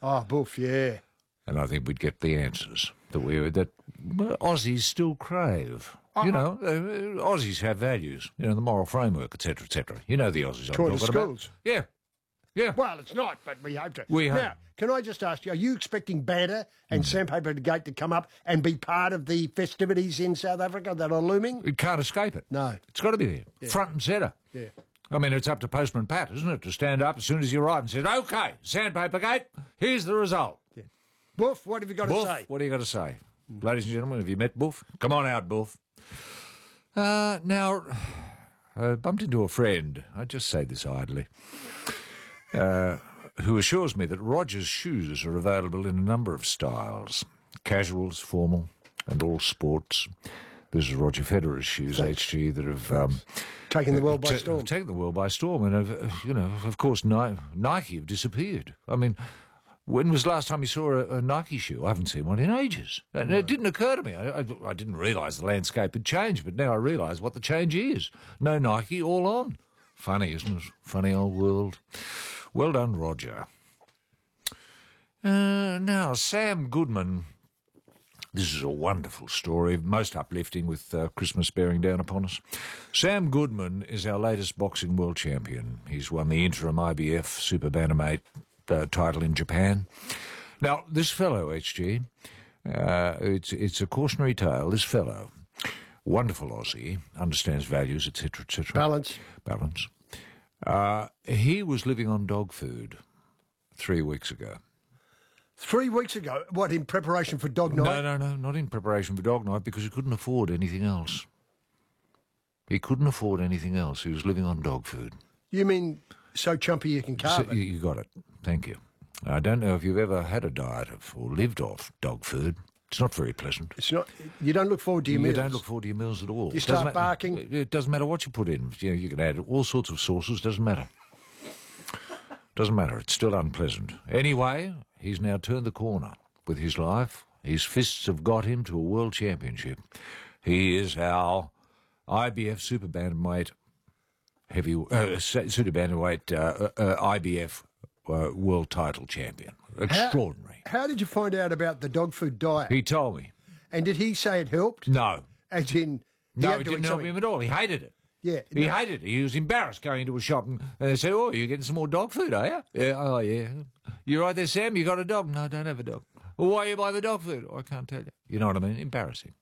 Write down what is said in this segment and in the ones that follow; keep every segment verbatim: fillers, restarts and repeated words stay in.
Oh, Buff, yeah. And I think we'd get the answers that we that well, Aussies still crave. Uh-uh. You know, uh, Aussies have values. You know, the moral framework, et cetera, et cetera. You know the Aussies I'm Taught talking at schools. about. Yeah, yeah. Well, it's not, but we hope to. We hope. Now, can I just ask you, are you expecting Banter and mm. Sandpaper Gate to come up and be part of the festivities in South Africa that are looming? We can't escape it. No. It's got to be there, yeah. front and centre. Yeah. I mean, it's up to Postman Pat, isn't it, to stand up as soon as you arrive and say, OK, Sandpaper Gate, here's the result. Yeah. Buff, what have you got Buff, to say? What do you got to say? Mm. Ladies and gentlemen, have you met Buff? Come on out, Buff. Uh, now, I bumped into a friend, I just say this idly, uh, who assures me that Rogers shoes are available in a number of styles, casuals, formal, and all sports. This is Roger Federer's shoes, H G, that have um, taken the world by t- storm. Taken the world by storm, and have, you know, of course, Ni- Nike have disappeared. I mean, when was the last time you saw a, a Nike shoe? I haven't seen one in ages, and no. It didn't occur to me. I, I, I didn't realise the landscape had changed, but now I realise what the change is. No Nike, all on. Funny, isn't it? Funny old world. Well done, Roger. Uh, now, Sam Goodman. This is a wonderful story, most uplifting with uh, Christmas bearing down upon us. Sam Goodman is our latest boxing world champion. He's won the interim I B F Super Bantamweight uh, title in Japan. Now, this fellow, H G, uh, it's, it's a cautionary tale. This fellow, wonderful Aussie, understands values, et cetera, et cetera. Balance. Balance. Uh, he was living on dog food three weeks ago. Three weeks ago? What, in preparation for Dog Night? No, no, no, not in preparation for Dog Night, because he couldn't afford anything else. He couldn't afford anything else. He was living on dog food. You mean so chumpy you can carve so, it? You got it. Thank you. I don't know if you've ever had a diet of or lived off dog food. It's not very pleasant. It's not. You don't look forward to your you meals. You don't look forward to your meals at all. You start doesn't barking. Ma- it doesn't matter what you put in. You know, you can add all sorts of sauces. Doesn't matter. Doesn't matter. It's still unpleasant. Anyway, he's now turned the corner with his life. His fists have got him to a world championship. He is our I B F Super Bantamweight heavy uh, Super Bantamweight uh, uh, I B F uh, world title champion. Extraordinary. How, how did you find out about the dog food diet? He told me. And did he say it helped? No. As in, no, it didn't help him at all. He hated it. Yeah, he no. hated it. He was embarrassed going into a shop and, and they said, "Oh, you're getting some more dog food, are you?" Yeah. Oh, yeah. You right there, Sam? You got a dog? No, I don't have a dog. Well, why are you buying the dog food? Oh, I can't tell you. You know what I mean? Embarrassing.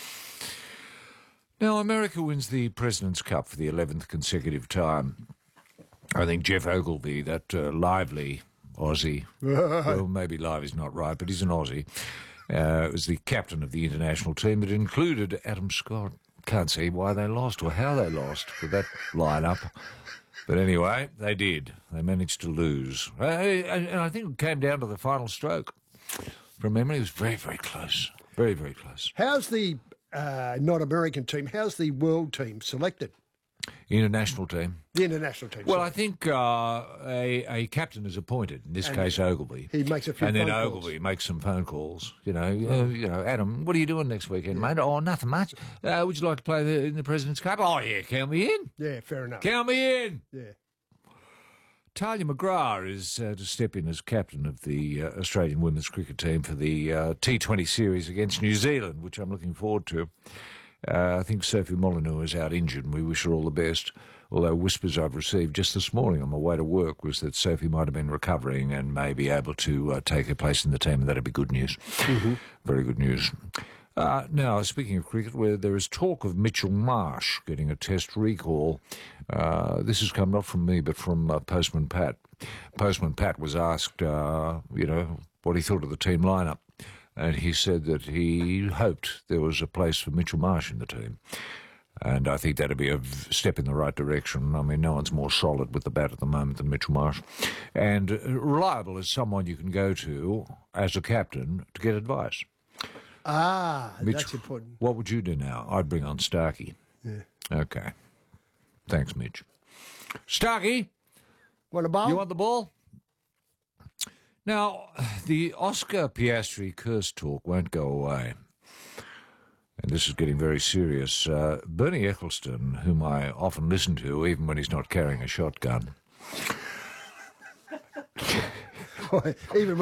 Now, America wins the President's Cup for the eleventh consecutive time. I think Jeff Ogilvy, that uh, lively Aussie, well, maybe live is not right, but he's an Aussie, uh, was the captain of the international team that included Adam Scott. Can't see why they lost or how they lost with that lineup. But anyway, they did. They managed to lose. Uh, and I think it came down to the final stroke. From memory, it was very, very close. Very, very close. How's the uh, not American team, how's the world team selected? International team. The international team. Well, sorry. I think uh, a, a captain is appointed, in this and case Ogilvy. He makes a few And phone then calls. Ogilvy makes some phone calls. You know, uh, you know, Adam, what are you doing next weekend, mate? Oh, nothing much. Uh, would you like to play the, in the President's Cup? Oh, yeah, count me in. Yeah, fair enough. Count me in. Yeah. Talia McGrath is uh, to step in as captain of the uh, Australian women's cricket team for the uh, T twenty series against New Zealand, which I'm looking forward to. Uh, I think Sophie Molyneux is out injured, and we wish her all the best. Although whispers I've received just this morning on my way to work was that Sophie might have been recovering and may be able to uh, take her place in the team, and that'd be good news. Mm-hmm. Very good news. Uh, now, speaking of cricket, where there is talk of Mitchell Marsh getting a test recall, uh, this has come not from me but from uh, Postman Pat. Postman Pat was asked, uh, you know, what he thought of the team lineup, and he said that he hoped there was a place for Mitchell Marsh in the team. And I think that'd be a step in the right direction. I mean, no one's more solid with the bat at the moment than Mitchell Marsh. And reliable as someone you can go to as a captain to get advice. Ah, Mitch, that's important. What would you do now? I'd bring on Starkey. Yeah. Okay. Thanks, Mitch. Starkey, Want a bowl? you want the ball? Now, the Oscar Piastri curse talk won't go away. And this is getting very serious. Uh, Bernie Ecclestone, whom I often listen to, even when he's not carrying a shotgun. Even when